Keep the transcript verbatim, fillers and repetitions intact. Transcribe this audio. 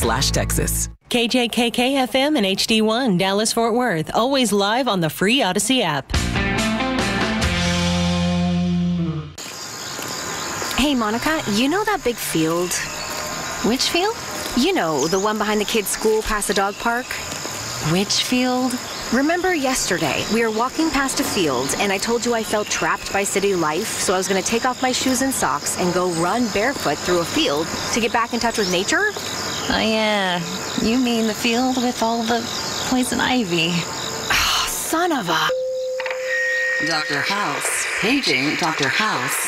slash Texas. K J K K F M and H D one, Dallas-Fort Worth. Always live on the free Odyssey app. Hey, Monica, you know that big field? Which field? You know, the one behind the kids' school past the dog park. Which field? Remember yesterday, we were walking past a field, and I told you I felt trapped by city life, so I was going to take off my shoes and socks and go run barefoot through a field to get back in touch with nature? Oh, yeah. You mean the field with all the poison ivy. Oh, son of a... Doctor House. Paging Doctor House.